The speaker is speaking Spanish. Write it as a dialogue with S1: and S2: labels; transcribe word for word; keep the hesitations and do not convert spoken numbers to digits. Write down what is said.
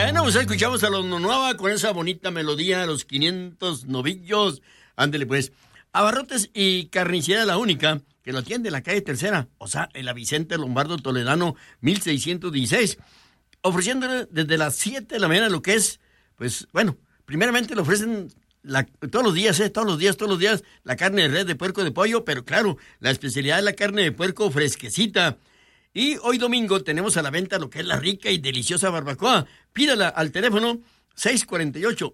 S1: Bueno, pues escuchamos a los Nonuava con esa bonita melodía, los quinientos novillos. Ándele pues. Abarrotes y Carnicería La Única, que lo atiende en la calle Tercera, o sea, en la Vicente Lombardo Toledano, mil seiscientos dieciséis, ofreciéndole desde las siete de la mañana lo que es, pues, bueno, primeramente le ofrecen la, todos los días, ¿eh? Todos los días, todos los días, la carne de res, de puerco, de pollo, pero claro, la especialidad es la carne de puerco fresquecita. Y hoy domingo tenemos a la venta lo que es la rica y deliciosa barbacoa. Pídala al teléfono seis cuatro ocho,